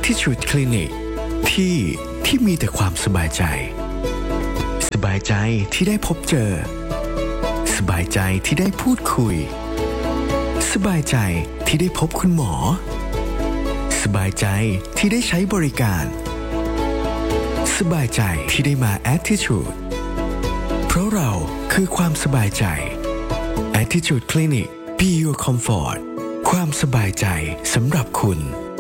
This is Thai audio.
Attitude Clinic ที่มีแต่ความสบายใจสบายใจที่ได้พบเจอสบายใจที่ได้พูดคุยสบายใจที่ได้พบคุณหมอสบายใจที่ได้ใช้บริการสบายใจที่ได้มา Attitude เพราะเราคือความสบายใจ Attitude Clinic Be Your Comfort ความสบายใจสำหรับคุณ